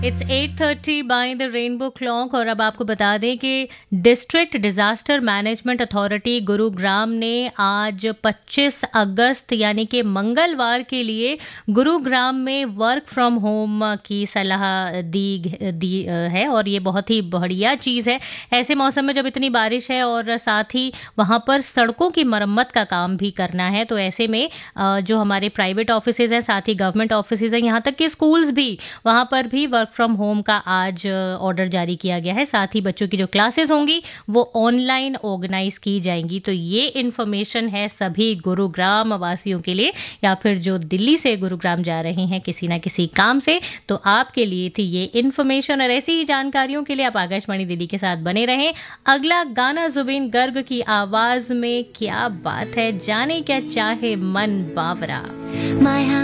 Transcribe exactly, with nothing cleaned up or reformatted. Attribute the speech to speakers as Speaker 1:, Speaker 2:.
Speaker 1: It's eight thirty by the rainbow clock. और अब आपको बता दें कि district disaster management authority Gurugram ने आज पच्चीस अगस्त यानी कि मंगलवार के लिए गुरुग्राम में वर्क फ्रॉम होम की सलाह दी दी है और ये बहुत ही बढ़िया चीज़ है। ऐसे मौसम में जब इतनी बारिश है और साथ ही वहाँ पर सड़कों की मरम्मत का काम भी करना है, तो ऐसे में जो हमारे प्राइवेट ऑफिसेज हैं, साथ ही गवर्नमेंट ऑफिसेज हैं, यहाँ तक कि स्कूल्स भी, वहाँ पर भी वर्क फ्रॉम होम का आज ऑर्डर जारी किया गया है। साथ ही बच्चों की जो क्लासेस होंगी वो ऑनलाइन ऑर्गेनाइज की जाएंगी। तो ये इन्फॉर्मेशन है सभी गुरुग्राम वासियों के लिए, या फिर जो दिल्ली से गुरुग्राम जा रहे हैं किसी ना किसी काम से, तो आपके लिए थी ये इन्फॉर्मेशन। और ऐसी ही जानकारियों के लिए आप आकाशवाणी दिल्ली के साथ बने रहें। अगला गाना जुबिन गर्ग की आवाज में, क्या बात है, जाने क्या चाहे मन बावरा।